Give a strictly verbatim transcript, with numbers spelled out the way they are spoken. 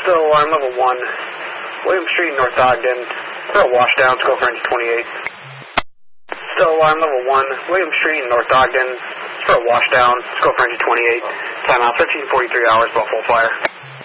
Still alarm level one. William Street, North Ogden. Throw a washdown, let's go for engine twenty-eight. Still alarm level one. William Street, North Ogden. Throw a washdown, let's go for engine twenty-eight. Timeout fifteen forty-three hours, Buffalo Fire.